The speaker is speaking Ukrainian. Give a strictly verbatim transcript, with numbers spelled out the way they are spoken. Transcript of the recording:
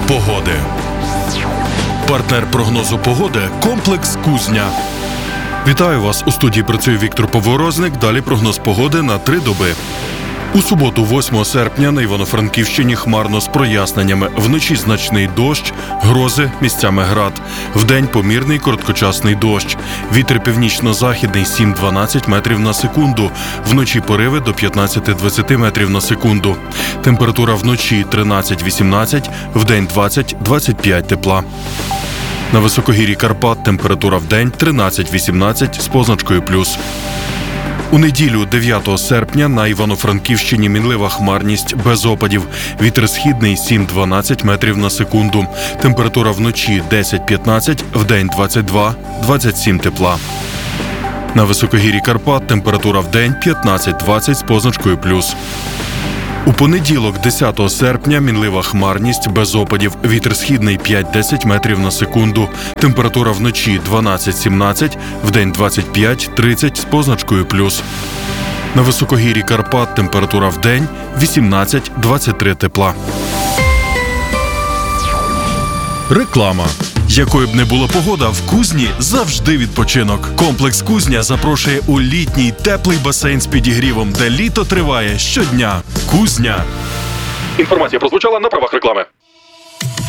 погоди. Партнер прогнозу погоди – комплекс «Кузня». Вітаю вас! У студії працює Віктор Поворозник. Далі прогноз погоди на три доби. У суботу, восьмого серпня, на Івано-Франківщині хмарно з проясненнями. Вночі значний дощ, грози, місцями град. Вдень помірний короткочасний дощ. Вітер північно-західний сім-дванадцять метрів на секунду. Вночі пориви до п'ятнадцять-двадцять метрів на секунду. Температура вночі тринадцять-вісімнадцять, вдень двадцять-двадцять п'ять тепла. На високогір'ї Карпат температура вдень тринадцять-вісімнадцять з позначкою плюс. У неділю, дев'ятого серпня, на Івано-Франківщині мінлива хмарність без опадів. Вітер східний сім-дванадцять метрів на секунду. Температура вночі десять-п'ятнадцять, вдень двадцять два-двадцять сім тепла. На високогір'ї Карпат температура вдень п'ятнадцять-двадцять з позначкою плюс. У понеділок, десятого серпня, мінлива хмарність без опадів. Вітер східний п'ять-десять метрів на секунду. Температура вночі дванадцять-сімнадцять, вдень двадцять п'ять-тридцять з позначкою плюс. На високогір'ї Карпат температура вдень вісімнадцять-двадцять три тепла. Реклама. Якою б не була погода, в Кузні завжди відпочинок. Комплекс «Кузня» запрошує у літній теплий басейн з підігрівом, де літо триває щодня. Кузня. Інформація прозвучала на правах реклами.